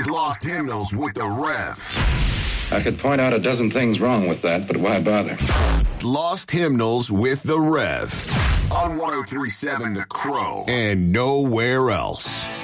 is Lost Hymnals with the Rev. I could point out a dozen things wrong with that, but why bother? Lost Hymnals with the Rev. On 103.7 The Crow. And nowhere else.